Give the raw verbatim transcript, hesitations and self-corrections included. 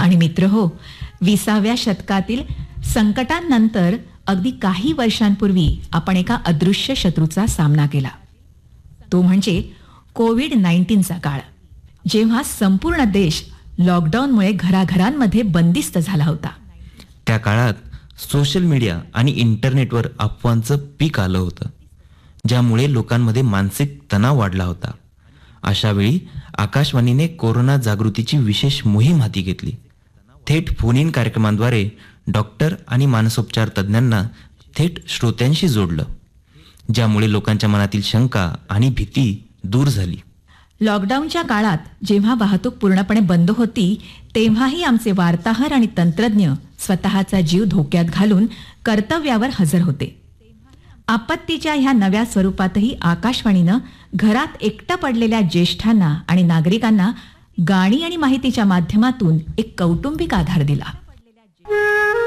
आणि मित्र हो, विसाव्या शतकातील संकटांनंतर अगदी काही वर्षांपूर्वी आपण एका अदृश्य शत्रूचा सामना केला. तो म्हणजे कोविड नाईन्टीनचा काळ, जेव्हा संपूर्ण देश लॉकडाऊनमुळे घराघरांमध्ये बंदिस्त झाला होता. त्या काळात सोशल मीडिया आणि इंटरनेटवर अफवांचं पीक आलं होतं, ज्यामुळे लोकांमध्ये मानसिक तणाव वाढला होता. अशावेळी आकाशवाणीने कोरोना जागृतीची विशेष मोहीम हाती घेतली. थेट फोन इन कार्यक्रमांद्वारे डॉक्टर आणि मानसोपचार तज्ज्ञांना थेट श्रोत्यांशी जोडलं, ज्यामुळे लोकांच्या मनातील शंका आणि भीती दूर झाली. लॉकडाऊनच्या काळात जेव्हा वाहतूक पूर्णपणे बंद होती, तेव्हाही आमचे वार्ताहर आणि तंत्रज्ञ स्वतःचा जीव धोक्यात घालून कर्तव्यावर हजर होते. आपत्तीच्या ह्या नव्या स्वरूपातही आकाशवाणीनं घरात एकटं पडलेल्या ज्येष्ठांना आणि नागरिकांना गाणी आणि माहितीच्या माध्यमातून एक कौटुंबिक आधार दिला.